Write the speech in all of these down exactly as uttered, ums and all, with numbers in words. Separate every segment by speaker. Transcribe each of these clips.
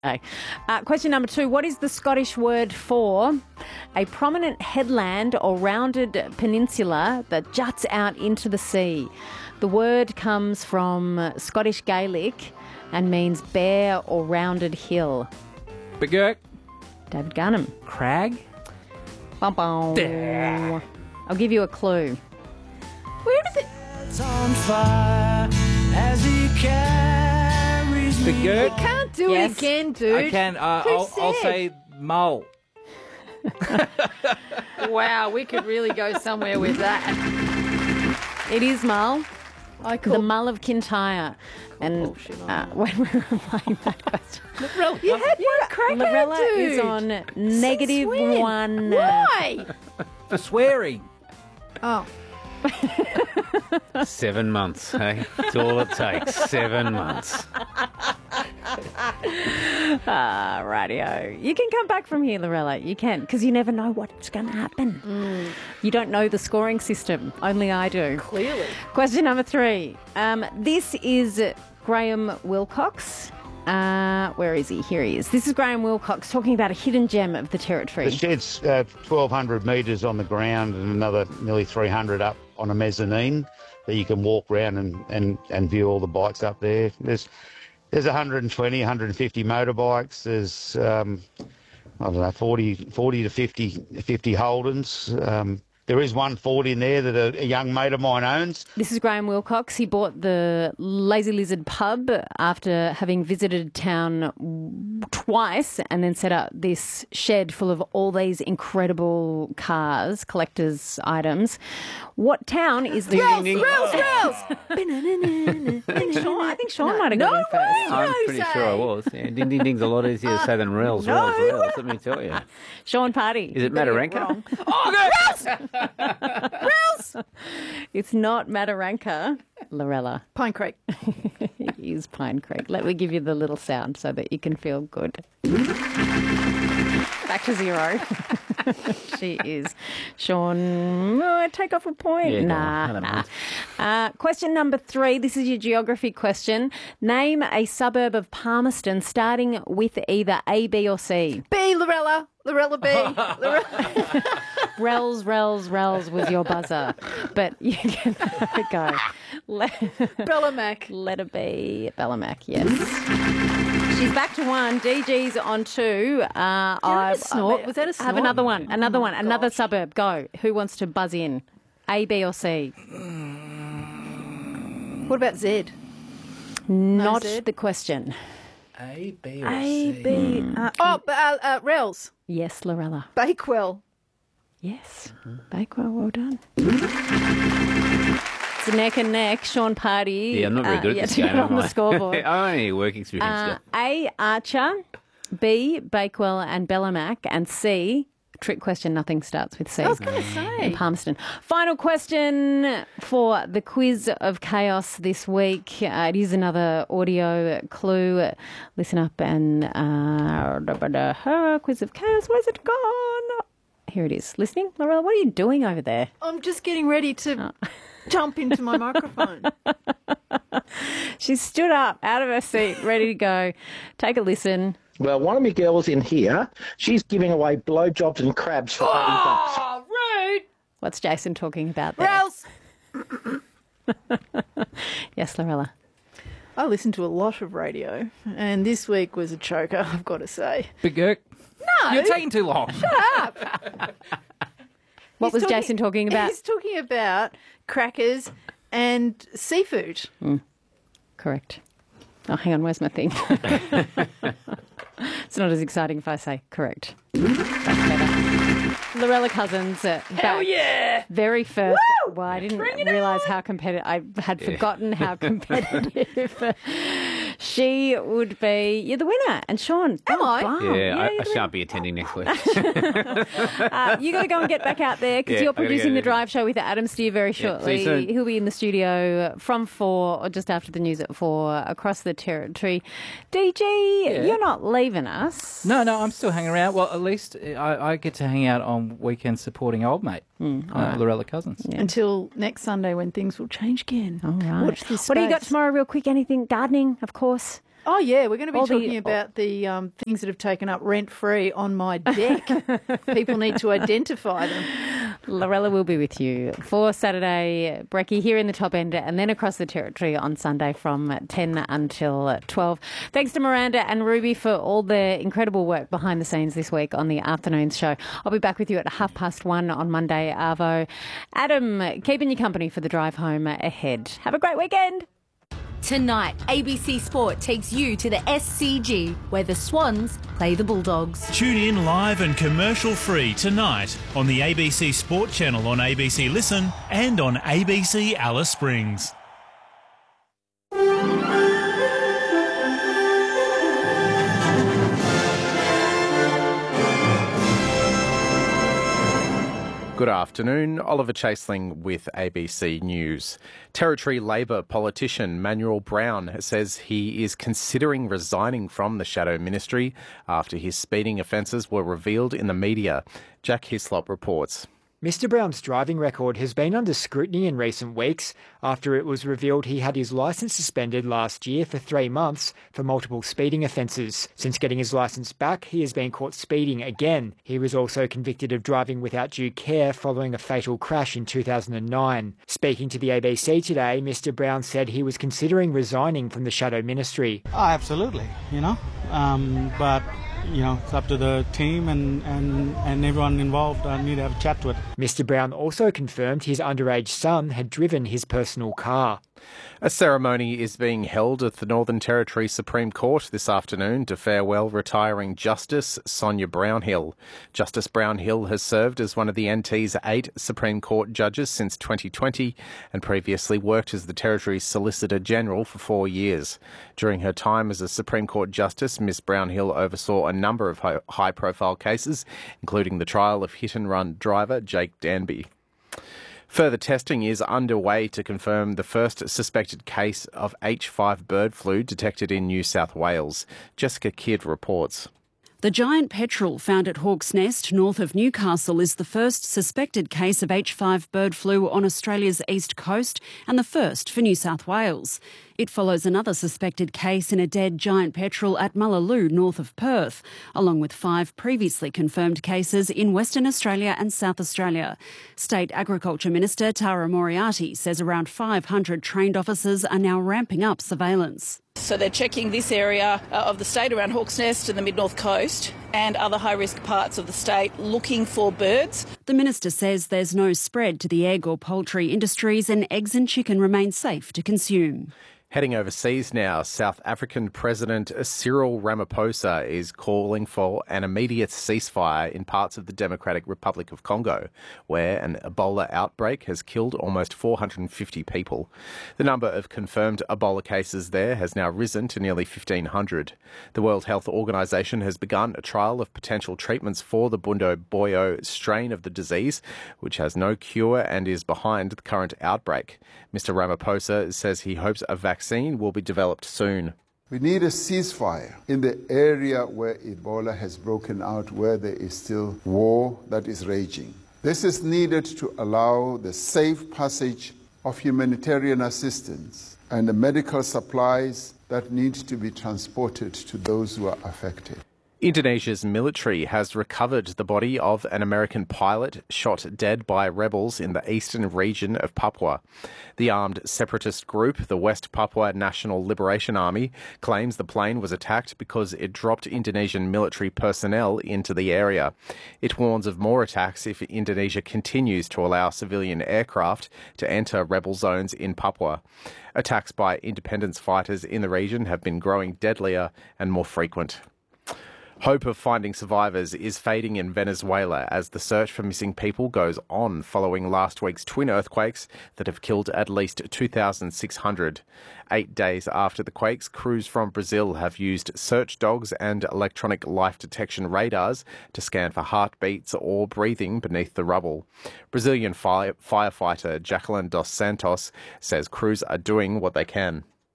Speaker 1: Okay. Uh, question number two. What is the Scottish word for a prominent headland or rounded peninsula that juts out into the sea? The word comes from Scottish Gaelic and means bare or rounded hill.
Speaker 2: Begurk.
Speaker 1: David Gunham.
Speaker 2: Crag.
Speaker 1: Bum, bum.
Speaker 2: There.
Speaker 1: I'll give you a clue.
Speaker 3: Where does it...
Speaker 4: It's on fire as he carries me.
Speaker 2: Begurk.
Speaker 3: Can't do
Speaker 1: Yes.
Speaker 3: it again, dude.
Speaker 2: I can. Uh,
Speaker 3: Who
Speaker 2: I'll, I'll
Speaker 3: said?
Speaker 2: say mole.
Speaker 3: Wow, we could really go somewhere with that.
Speaker 1: It is Mull.
Speaker 3: I
Speaker 1: The
Speaker 3: call
Speaker 1: Mull of Kintyre. And
Speaker 3: bullshit on
Speaker 1: uh, when we were playing that question,
Speaker 3: You had one crackhead,
Speaker 1: Lorella
Speaker 3: dude.
Speaker 1: is on negative
Speaker 3: Since when?
Speaker 1: one.
Speaker 3: Why?
Speaker 2: For swearing.
Speaker 3: Oh.
Speaker 5: Seven months, hey? That's all it takes. Seven months.
Speaker 1: Ah, radio. You can come back from here, Lorella. You can, because you never know what's going to happen.
Speaker 3: Mm.
Speaker 1: You don't know the scoring system. Only I do.
Speaker 3: Clearly.
Speaker 1: Question number three. Um, this is Graham Wilcox. Uh, where is he? Here he is. This is Graham Wilcox talking about a hidden gem of the territory.
Speaker 6: The shed's uh, twelve hundred metres on the ground and another nearly three hundred up on a mezzanine that you can walk around and, and, and view all the bikes up there. There's there's one hundred twenty, one hundred fifty motorbikes. There's, um, I don't know, forty, forty to fifty, fifty Holdens. Um, there is one Ford in there that a, a young mate of mine owns.
Speaker 1: This is Graham Wilcox. He bought the Lazy Lizard pub after having visited town twice and then set up this shed full of all these incredible cars, collector's items. What town is the...
Speaker 3: Rails, rails, rails.
Speaker 1: I think Sean, I think Sean might have got in first.
Speaker 5: I'm
Speaker 3: No,
Speaker 5: pretty
Speaker 3: say.
Speaker 5: sure I was. Yeah, ding ding ding's a lot easier to say than rails,
Speaker 1: no.
Speaker 5: rails, rails. Let me tell you.
Speaker 1: Sean Party.
Speaker 5: Is it Mataranka?
Speaker 1: It's not Mataranka, Lorella.
Speaker 3: Pine Creek.
Speaker 1: It is Pine Creek. Let me give you the little sound so that you can feel good. Back to zero. She is. Sean, oh, take off a point.
Speaker 5: Yeah, go on.
Speaker 1: nah,
Speaker 5: I don't
Speaker 1: nah.
Speaker 5: mind.
Speaker 1: Uh, question number three. This is your geography question. Name a suburb of Palmerston starting with either A, B or C.
Speaker 3: B, Lorella. Lorella B. Lorella.
Speaker 1: Rels, Rels, Rels was your buzzer. But you can have a go. Let,
Speaker 3: Bellamac.
Speaker 1: letter B, Bellamac, yes. She's back to one. D G's on two. Uh,
Speaker 3: a snort? Was that a
Speaker 1: I have
Speaker 3: snort?
Speaker 1: another one. Another
Speaker 3: Oh
Speaker 1: one.
Speaker 3: my
Speaker 1: Another
Speaker 3: gosh.
Speaker 1: suburb. Go. Who wants to buzz in? A, B or C?
Speaker 3: What about Z?
Speaker 1: Not
Speaker 3: Z?
Speaker 1: the question.
Speaker 2: A, B, or
Speaker 3: A,
Speaker 2: C?
Speaker 3: B. Uh, oh, b- uh, uh, Rails.
Speaker 1: Yes, Lorella.
Speaker 3: Bakewell.
Speaker 1: Yes. Bakewell, well done. It's neck and neck. Sean Party.
Speaker 5: Yeah, I'm not very
Speaker 1: uh,
Speaker 5: good
Speaker 1: yeah,
Speaker 5: at this
Speaker 1: to
Speaker 5: game,
Speaker 1: get on
Speaker 5: am
Speaker 1: the
Speaker 5: I?
Speaker 1: scoreboard.
Speaker 5: I only work experience.
Speaker 1: Uh,
Speaker 5: Uh,
Speaker 1: A, Archer. B, Bakewell and Bellamac. And C, trick question, nothing starts with C.
Speaker 3: I was going to say.
Speaker 1: In Palmerston. Final question for the quiz of chaos this week. Uh, it is another audio clue. Listen up and uh, quiz of chaos. Where's it gone? Here it is. Listening, Lorella. What are you doing over there?
Speaker 3: I'm just getting ready to jump into my microphone.
Speaker 1: She stood up out of her seat, ready to go. Take a listen.
Speaker 7: Well, one of my girls in here, she's giving away blowjobs and crabs for eighty bucks.
Speaker 3: Oh, rude.
Speaker 1: What's Jason talking about there?
Speaker 3: Rails.
Speaker 1: Yes, Lorella.
Speaker 3: I listen to a lot of radio, and this week was a choker, I've got to say.
Speaker 2: Begurk.
Speaker 3: No.
Speaker 2: You're taking too long.
Speaker 1: What
Speaker 3: He's
Speaker 1: was
Speaker 3: talking-
Speaker 1: Jason talking about?
Speaker 3: He's talking about crackers and seafood.
Speaker 1: Correct. Oh, hang on. Where's my thing? It's not as exciting if I say correct. That's better. Lorella Cousins. Uh,
Speaker 3: Hell yeah!
Speaker 1: Very first. Well, I didn't realise how competitive. I had forgotten how competitive she would be. You're the winner. And Sean.
Speaker 3: Am I?
Speaker 1: Wow.
Speaker 5: yeah, I,
Speaker 1: you're
Speaker 5: I
Speaker 1: the
Speaker 5: shan't be attending next week.
Speaker 1: Uh, you got to go and get back out there because
Speaker 5: Yeah,
Speaker 1: you're
Speaker 5: I gotta
Speaker 1: producing
Speaker 5: go.
Speaker 1: the Drive Show with Adam Steer very
Speaker 5: Yeah, see you
Speaker 1: shortly.
Speaker 5: soon.
Speaker 1: He'll be in the studio from four or just after the news at four across the territory. D G, you're not leaving us.
Speaker 2: No, no, I'm still hanging around. Well, at least I, I get to hang out on weekends supporting old mate, uh, Lorella Cousins.
Speaker 3: Until next Sunday when things will change again.
Speaker 1: All right.
Speaker 3: Watch this
Speaker 1: What do you got
Speaker 3: space.
Speaker 1: tomorrow, real quick? Anything? Gardening, of course.
Speaker 3: Oh, yeah, we're going to be
Speaker 1: All the-
Speaker 3: talking about the um, things that have taken up rent-free on my deck. People need to identify them.
Speaker 1: Lorella will be with you for Saturday, Brecky, here in the top end and then across the territory on Sunday from ten until twelve. Thanks to Miranda and Ruby for all their incredible work behind the scenes this week on the afternoons show. I'll be back with you at half past one on Monday, Arvo. Adam, keeping you company for the drive home ahead. Have a great weekend.
Speaker 8: Tonight, A B C Sport takes you to the S C G, where the Swans play the Bulldogs.
Speaker 9: Tune in live and commercial-free tonight on the A B C Sport channel on A B C Listen and on A B C Alice Springs.
Speaker 10: Good afternoon. Oliver Chaseling with A B C News. Territory Labor politician Manuel Brown says he is considering resigning from the Shadow Ministry after his speeding offences were revealed in the media. Jack Hislop reports.
Speaker 11: Mister Brown's driving record has been under scrutiny in recent weeks after it was revealed he had his licence suspended last year for three months for multiple speeding offences. Since getting his licence back, he has been caught speeding again. He was also convicted of driving without due care following a fatal crash in two thousand nine. Speaking to the A B C today, Mister Brown said he was considering resigning from the Shadow Ministry.
Speaker 12: Oh, absolutely, you know, um, but... You know, it's up to the team and, and, and everyone involved. I need to have a chat to it.
Speaker 11: Mister Brown also confirmed his underage son had driven his personal car.
Speaker 10: A ceremony is being held at the Northern Territory Supreme Court this afternoon to farewell retiring Justice Sonia Brownhill. Justice Brownhill has served as one of the N T's eight Supreme Court judges since twenty twenty and previously worked as the Territory's Solicitor General for four years. During her time as a Supreme Court Justice, Miss Brownhill oversaw a number of high-profile cases, including the trial of hit-and-run driver Jake Danby. Further testing is underway to confirm the first suspected case of H five bird flu detected in New South Wales. Jessica Kidd reports.
Speaker 13: The giant petrel found at Hawk's Nest, north of Newcastle, is the first suspected case of H five bird flu on Australia's east coast and the first for New South Wales. It follows another suspected case in a dead giant petrel at Mullaloo, north of Perth, along with five previously confirmed cases in Western Australia and South Australia. State Agriculture Minister Tara Moriarty says around five hundred trained officers are now ramping up surveillance.
Speaker 14: So they're checking this area uh, of the state around Hawk's Nest and the mid-north coast and other high-risk parts of the state looking for birds.
Speaker 13: The minister says there's no spread to the egg or poultry industries and eggs and chicken remain safe to consume.
Speaker 10: Heading overseas now, South African President Cyril Ramaphosa is calling for an immediate ceasefire in parts of the Democratic Republic of Congo, where an Ebola outbreak has killed almost four hundred fifty people. The number of confirmed Ebola cases there has now risen to nearly fifteen hundred. The World Health Organization has begun a trial of potential treatments for the Bundibugyo strain of the disease, which has no cure and is behind the current outbreak. Mister Ramaphosa says he hopes a vaccine vaccine will be developed soon.
Speaker 15: We need a ceasefire in the area where Ebola has broken out, where there is still war that is raging. This is needed to allow the safe passage of humanitarian assistance and the medical supplies that need to be transported to those who are affected.
Speaker 10: Indonesia's military has recovered the body of an American pilot shot dead by rebels in the eastern region of Papua. The armed separatist group, the West Papua National Liberation Army, claims the plane was attacked because it dropped Indonesian military personnel into the area. It warns of more attacks if Indonesia continues to allow civilian aircraft to enter rebel zones in Papua. Attacks by independence fighters in the region have been growing deadlier and more frequent. Hope of finding survivors is fading in Venezuela as the search for missing people goes on following last week's twin earthquakes that have killed at least two thousand six hundred. Eight days after the quakes, crews from Brazil have used search dogs and electronic life detection radars to scan for heartbeats or breathing beneath the rubble. Brazilian fire- firefighter Jacqueline dos Santos says crews are doing what they can.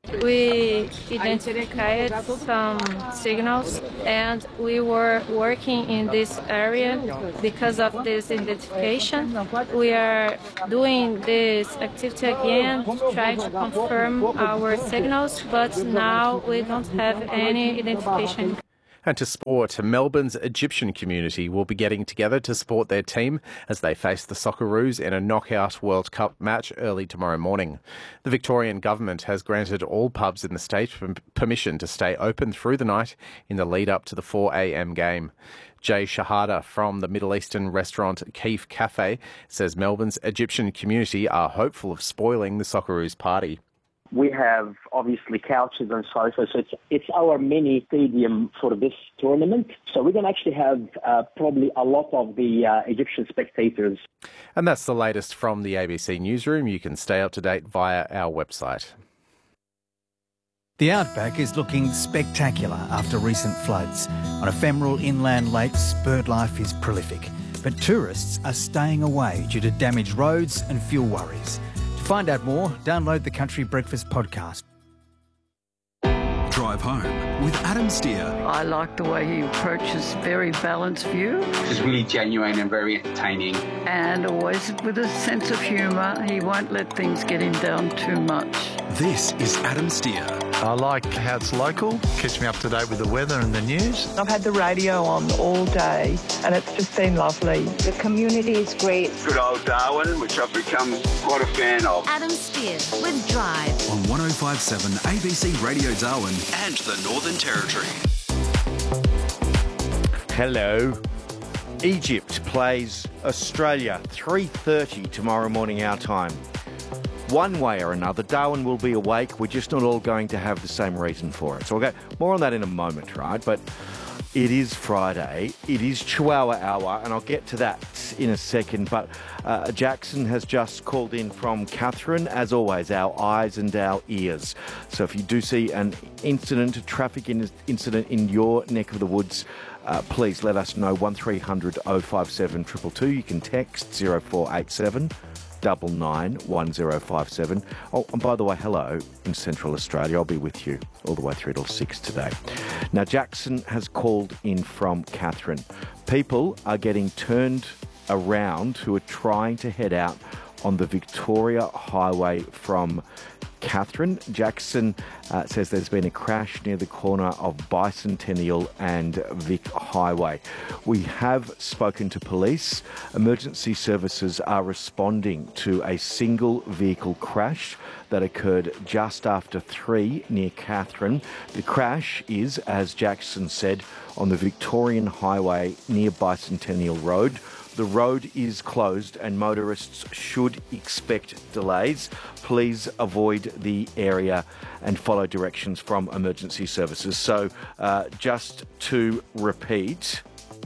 Speaker 16: We identified some signals and we were working in this area because of this identification. We are doing this activity again, trying to confirm our signals, but now we don't have any identification.
Speaker 10: And to sport, Melbourne's Egyptian community will be getting together to support their team as they face the Socceroos in a knockout World Cup match early tomorrow morning. The Victorian government has granted all pubs in the state permission to stay open through the night in the lead up to the four a.m. game. Jay Shahada from the Middle Eastern restaurant Keef Cafe says Melbourne's Egyptian community are hopeful of spoiling the Socceroos party.
Speaker 17: We have obviously couches and sofas, so it's, it's our mini stadium for this tournament. So we're going to actually have uh, probably a lot of the uh, Egyptian spectators.
Speaker 10: And that's the latest from the A B C Newsroom. You can stay up to date via our website.
Speaker 18: The Outback is looking spectacular after recent floods. On ephemeral inland lakes, bird life is prolific, but tourists are staying away due to damaged roads and fuel worries. To find out more, download the Country Breakfast podcast.
Speaker 19: Drive home with Adam Steer.
Speaker 20: I like the way he approaches very balanced view.
Speaker 21: It's really genuine and very entertaining.
Speaker 20: And always with a sense of humour. He won't let things get him down too much.
Speaker 19: This is Adam Steer.
Speaker 22: I like how it's local, keeps me up to date with the weather and the news.
Speaker 23: I've had the radio on all day and it's just been lovely. The community is great.
Speaker 24: Good old Darwin, which I've become quite a fan of.
Speaker 8: Adam Steer with Drive.
Speaker 19: On one oh five point seven A B C Radio Darwin and the Northern Territory.
Speaker 25: Hello. Egypt plays Australia, three thirty tomorrow morning our time. One way or another, Darwin will be awake. We're just not all going to have the same reason for it. So I'll go more on that in a moment, right? But it is Friday. It is Chihuahua Hour, and I'll get to that in a second. But uh, Jackson has just called in from Katherine. As always, our eyes and our ears. So if you do see an incident, a traffic in- incident in your neck of the woods, uh, please let us know. one three hundred oh five seven two two two. You can text zero four eight seven double nine one zero five seven. Oh, and by the way, hello in Central Australia. I'll be with you all the way through till six today. Now, Jackson has called in from Katherine. People are getting turned around who are trying to head out on the Victoria Highway from Katherine. Jackson uh, says there's been a crash near the corner of Bicentennial and Vic Highway. We have spoken to police. Emergency services are responding to a single vehicle crash that occurred just after three near Katherine. The crash is, as Jackson said, on the Victorian Highway near Bicentennial Road. The road is closed and motorists should expect delays. Please avoid the area and follow directions from emergency services. So uh, just to repeat,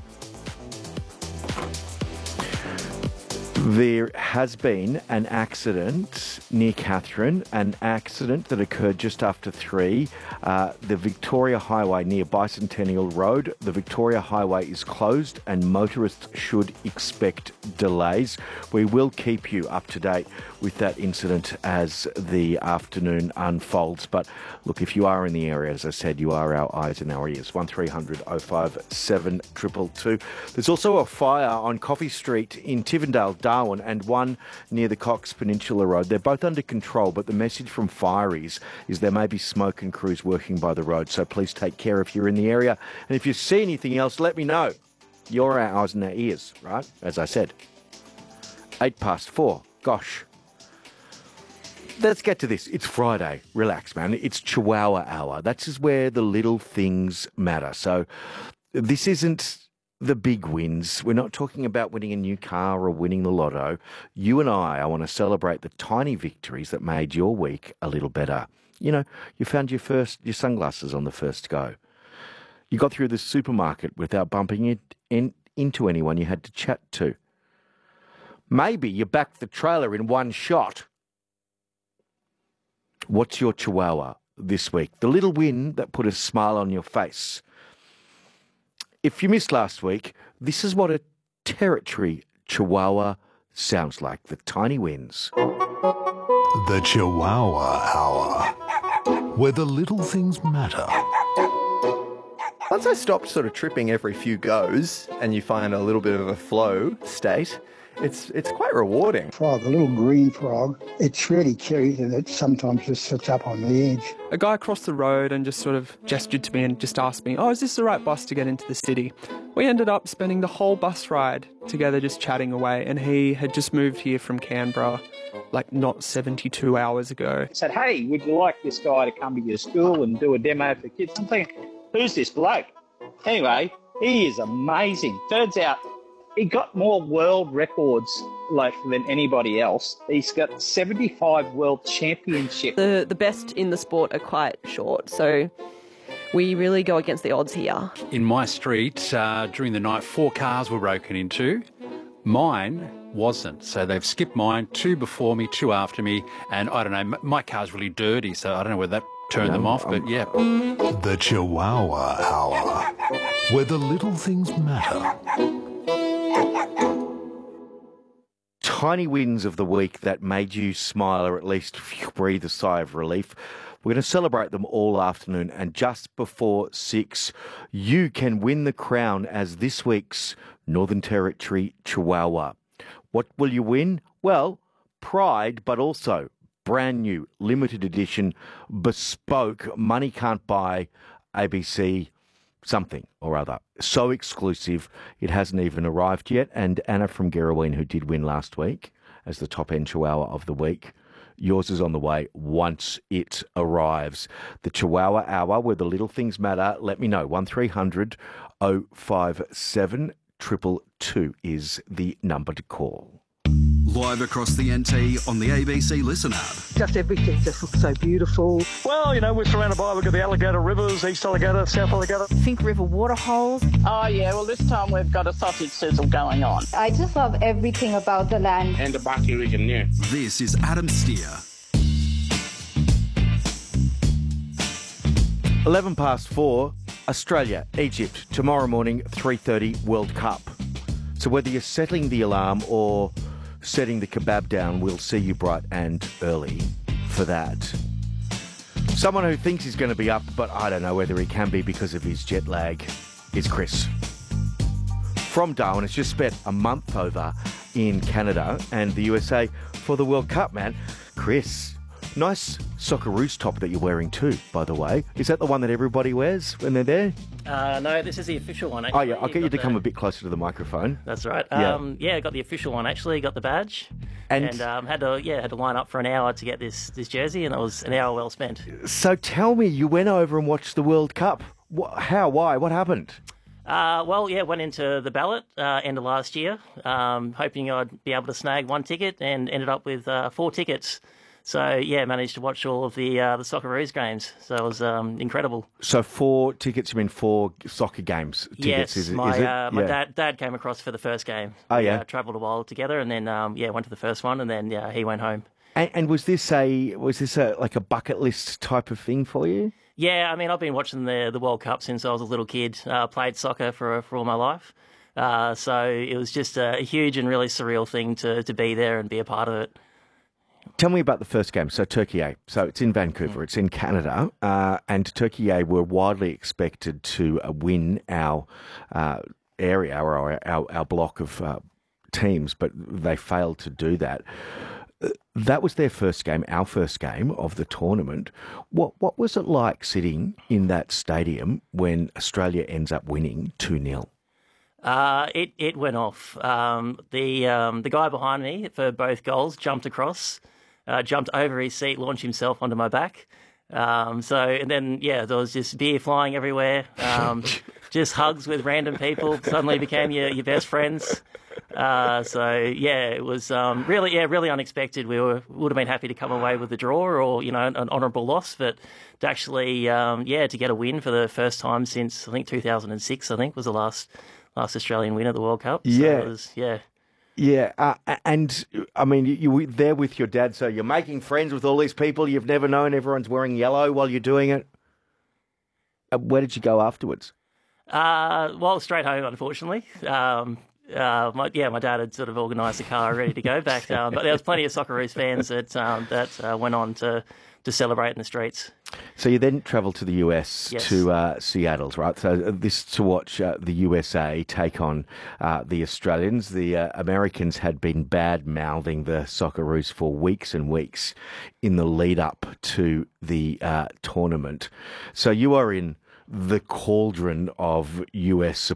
Speaker 25: there has been an accident near Katherine, an accident that occurred just after three. Uh, the Victoria Highway near Bicentennial Road. The Victoria Highway is closed and motorists should expect delays. We will keep you up to date with that incident as the afternoon unfolds. But look, if you are in the area, as I said, you are our eyes and our ears. one three hundred oh five seven two two two. There's also a fire on Coffee Street in Tivendale, Darwin, and one near the Cox Peninsula Road. They're both under control, but the message from fireys is there may be smoke and crews working by the road, so please take care if you're in the area. And if you see anything else, let me know. You're our eyes and our ears, right? As I said. Eight past four. Gosh. Let's get to this. It's Friday. Relax, man. It's Chihuahua Hour. That's just where the little things matter. So this isn't the big wins. We're not talking about winning a new car or winning the lotto. You and I, I want to celebrate the tiny victories that made your week a little better. You know, you found your first your sunglasses on the first go. You got through the supermarket without bumping it in, into anyone you had to chat to. Maybe you backed the trailer in one shot. What's your Chihuahua this week? The little win that put a smile on your face. If you missed last week, this is what a territory Chihuahua sounds like. The tiny wins.
Speaker 19: The Chihuahua Hour
Speaker 2: where the little things matter.
Speaker 4: Once I stopped sort of tripping every few goes and you find a little bit of a flow state, it's it's quite rewarding.
Speaker 5: Frog, a little green frog. It's really cute and it sometimes just sits up on the edge.
Speaker 6: A guy crossed the road and just sort of gestured to me and just asked me, oh, is this the right bus to get into the city? We ended up spending the whole bus ride together just chatting away, and he had just moved here from Canberra like not seventy-two hours ago.
Speaker 7: Said, hey, would you like this guy to come to your school and do a demo for kids? I'm thinking, who's this bloke? Anyway, he is amazing. Turns out he got more world records like than anybody else. He's got seventy-five world championships.
Speaker 26: The the best in the sport are quite short, so we really go against the odds here.
Speaker 27: In my street, uh, during the night, four cars were broken into. Mine wasn't. So they've skipped mine, two before me, two after me, and I don't know, my car's really dirty, so I don't know whether that turned them off, but yeah.
Speaker 2: The Chihuahua Hour, where the little things matter.
Speaker 25: Tiny wins of the week that made you smile or at least breathe a sigh of relief. We're going to celebrate them all afternoon, and just before six, you can win the crown as this week's Northern Territory Chihuahua. What will you win? Well, pride, but also brand new, limited edition, bespoke, money can't buy A B C something or other. So exclusive, it hasn't even arrived yet. And Anna from Gerraween, who did win last week as the top end Chihuahua of the week, yours is on the way once it arrives. The Chihuahua Hour, where the little things matter. Let me know. one three hundred oh five seven two two two is the number to call.
Speaker 19: Live across the N T on the A B C Listen app.
Speaker 28: Just everything just looks so beautiful.
Speaker 29: Well, you know, we're surrounded by, we've got the alligator rivers, East Alligator, South Alligator.
Speaker 28: Think River waterholes.
Speaker 30: Oh, yeah, well, this time we've got a sausage sizzle going on.
Speaker 31: I just love everything about the land.
Speaker 19: And the Barkly region, yeah. This is Adam Steer.
Speaker 25: eleven past four, Australia, Egypt, tomorrow morning, three thirty, World Cup. So whether you're settling the alarm or setting the kebab down, we'll see you bright and early for that. Someone who thinks he's going to be up, but I don't know whether he can be because of his jet lag, is Chris. From Darwin, has just spent a month over in Canada and the U S A for the World Cup, man. Chris, nice Socceroos top that you're wearing too, by the way. Is that the one that everybody wears when they're there?
Speaker 32: Uh, no, this is the official one, actually.
Speaker 25: Oh, yeah, I'll get you to the... come a bit closer to the microphone.
Speaker 32: That's right.
Speaker 25: Yeah,
Speaker 32: um, yeah got the official one, actually. Got the badge.
Speaker 25: And,
Speaker 32: and um, had to yeah had to line up for an hour to get this, this jersey, and it was an hour well spent.
Speaker 25: So tell me, you went over and watched the World Cup. What, how, why, what happened?
Speaker 32: Uh, well, yeah, went into the ballot uh, end of last year, um, hoping I'd be able to snag one ticket, and ended up with uh, four tickets. So, yeah, managed to watch all of the uh, the Socceroos games. So it was um, incredible.
Speaker 25: So four tickets, you mean four soccer games tickets,
Speaker 32: yes,
Speaker 25: is,
Speaker 32: my,
Speaker 25: is it?
Speaker 32: Uh, my
Speaker 25: yeah.
Speaker 32: dad dad came across for the first game.
Speaker 25: Oh,
Speaker 32: we,
Speaker 25: yeah?
Speaker 32: Uh, travelled a while together, and then, um, yeah, went to the first one, and then yeah, he went home.
Speaker 25: And, and was this a was this a like a bucket list type of thing for you?
Speaker 32: Yeah, I mean, I've been watching the the World Cup since I was a little kid. Uh, played soccer for for all my life. Uh, so it was just a huge and really surreal thing to, to be there and be a part of it.
Speaker 25: Tell me about the first game. So Turkey A. So it's in Vancouver. Mm. It's in Canada. Uh, and Turkey A were widely expected to uh, win our uh, area or our, our, our block of uh, teams, but they failed to do that. Uh, that was their first game, our first game of the tournament. What what was it like sitting in that stadium when Australia ends up winning two nil?
Speaker 32: Uh, it, it went off. Um, the um, the guy behind me for both goals jumped across, uh, jumped over his seat, launched himself onto my back. Um, so, and then, yeah, there was just beer flying everywhere, um, just hugs with random people, suddenly became your, your best friends. Uh, so, yeah, it was um, really, yeah, really unexpected. We were would have been happy to come away with a draw or, you know, an honourable loss, but to actually, um, yeah, to get a win for the first time since, I think, two thousand six, I think, was the last... last Australian win at the World Cup. So
Speaker 25: yeah.
Speaker 32: It was, yeah.
Speaker 25: Yeah. Uh, and, I mean, you, you were there with your dad, so you're making friends with all these people you've never known. Everyone's wearing yellow while you're doing it. Uh, where did you go afterwards?
Speaker 32: Uh, well, straight home, unfortunately. Um, uh, my, yeah, my dad had sort of organised the car ready to go back. Um, but there was plenty of Socceroos fans that, um, that uh, went on to, to celebrate in the streets.
Speaker 25: So you then travel to the U S
Speaker 32: Yes.
Speaker 25: to uh, Seattle, right? So uh, this to watch uh, the U S A take on uh, the Australians. The uh, Americans had been bad-mouthing the Socceroos for weeks and weeks in the lead-up to the uh, tournament. So you are in the cauldron of U S support.